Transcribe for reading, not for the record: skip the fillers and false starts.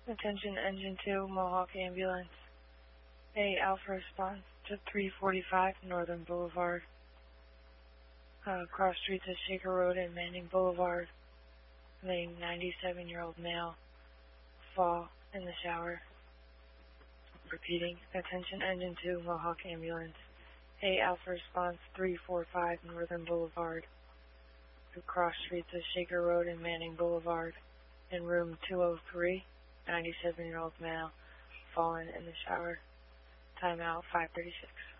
Attention Engine 2, Mohawk Ambulance. A Alpha response to 345 Northern Boulevard. Cross streets of Shaker Road and Manning Boulevard. A 97-year-old male fall in the shower. Repeating. Attention Engine 2, Mohawk Ambulance. A Alpha response 345 Northern Boulevard. Cross streets of Shaker Road and Manning Boulevard. In room 203, 97-year-old male fallen in the shower. Timeout 5:36.